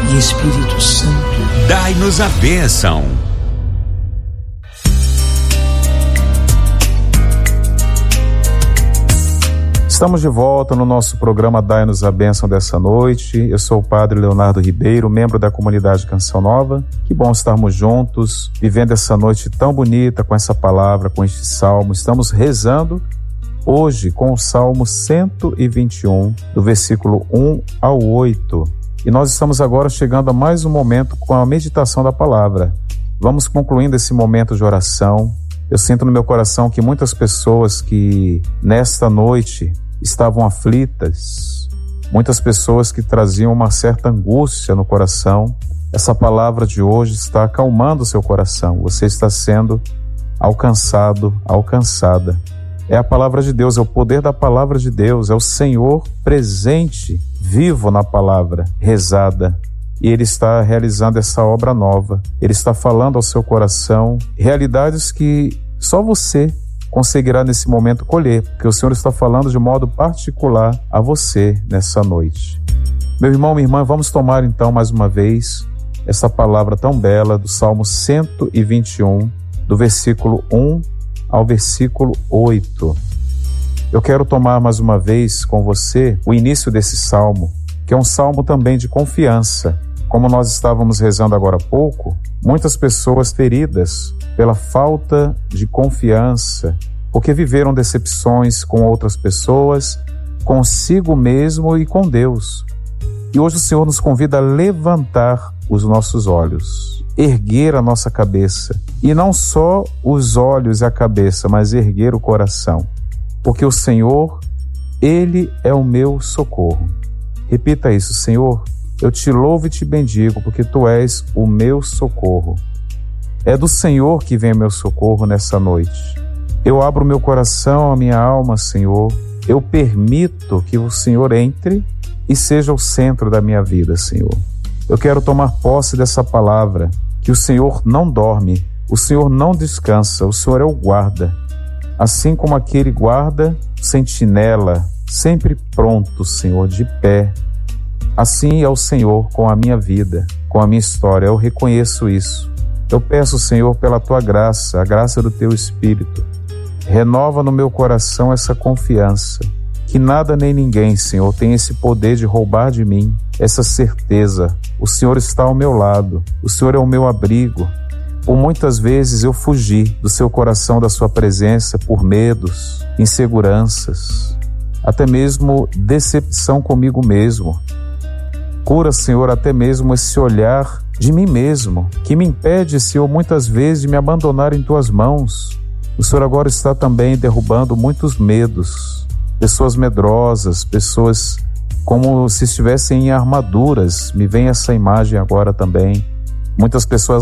e Espírito Santo, dai-nos a bênção. Estamos de volta no nosso programa Dai-nos a Bênção dessa noite. Eu sou o Padre Leonardo Ribeiro, membro da comunidade Canção Nova. Que bom estarmos juntos, vivendo essa noite tão bonita com essa palavra, com este salmo. Estamos rezando hoje com o Salmo 121, do versículo 1 ao 8. E nós estamos agora chegando a mais um momento com a meditação da palavra. Vamos concluindo esse momento de oração. Eu sinto no meu coração que muitas pessoas que nesta noite estavam aflitas, muitas pessoas que traziam uma certa angústia no coração, essa palavra de hoje está acalmando o seu coração. Você está sendo alcançado, alcançada. É a palavra de Deus, é o poder da palavra de Deus, é o Senhor presente, vivo na palavra, rezada. E Ele está realizando essa obra nova. Ele está falando ao seu coração realidades que só você conseguirá nesse momento colher, porque o Senhor está falando de modo particular a você nessa noite. Meu irmão, minha irmã, vamos tomar então mais uma vez essa palavra tão bela do Salmo 121, do versículo 1 ao versículo 8. Eu quero tomar mais uma vez com você o início desse salmo, que é um salmo também de confiança. Como nós estávamos rezando agora há pouco, muitas pessoas feridas pela falta de confiança, porque viveram decepções com outras pessoas, consigo mesmo e com Deus. E hoje o Senhor nos convida a levantar os nossos olhos, erguer a nossa cabeça, e não só os olhos e a cabeça, mas erguer o coração, porque o Senhor, Ele é o meu socorro. Repita isso: Senhor, eu te louvo e te bendigo, porque Tu és o meu socorro. É do Senhor que vem o meu socorro nessa noite. Eu abro meu coração, a minha alma, Senhor. Eu permito que o Senhor entre e seja o centro da minha vida, Senhor. Eu quero tomar posse dessa palavra, que o Senhor não dorme, o Senhor não descansa, o Senhor é o guarda. Assim como aquele guarda, sentinela, sempre pronto, Senhor, de pé. Assim é o Senhor com a minha vida, com a minha história. Eu reconheço isso. Eu peço, Senhor, pela Tua graça, a graça do Teu Espírito. Renova no meu coração essa confiança, que nada nem ninguém, Senhor, tem esse poder de roubar de mim, essa certeza. O Senhor está ao meu lado, o Senhor é o meu abrigo. Por muitas vezes eu fugi do Seu coração, da Sua presença, por medos, inseguranças, até mesmo decepção comigo mesmo. Cura, Senhor, até mesmo esse olhar de mim mesmo, que me impede, Senhor, muitas vezes de me abandonar em Tuas mãos. O Senhor agora está também derrubando muitos medos, pessoas medrosas, pessoas como se estivessem em armaduras. Me vem essa imagem agora também. Muitas pessoas